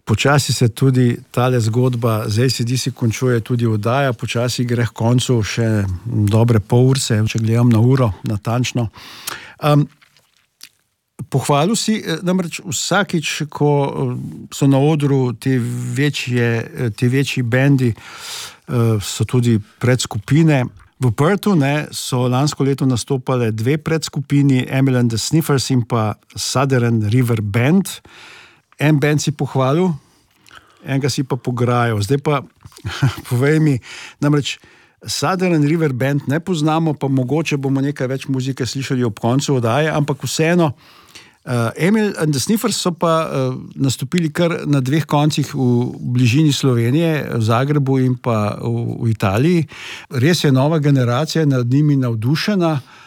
počasi se tudi tale zgodba z AC/DC končuje, tudi oddaja, počasi gre k koncu, še dobre pol ure, če gledam na uro, natančno. Pohvalil si, namreč vsakič, ko so na odru te večji bendi, so tudi predskupine. V Perthu so lansko leto nastopale dve predskupini, Emil and the Sniffers in pa Southern River Band. En band si pohvalil, enega si pa pograjal. Zdaj pa povej mi, namreč Southern River Band ne poznamo, pa mogoče bomo nekaj več muzike slišali ob koncu oddaje, ampak vseeno, Emil and the Sniffers so pa nastopili kar na dveh koncih v bližini Slovenije, v Zagrebu in pa v Italiji. Res je nova generacija nad njimi navdušena.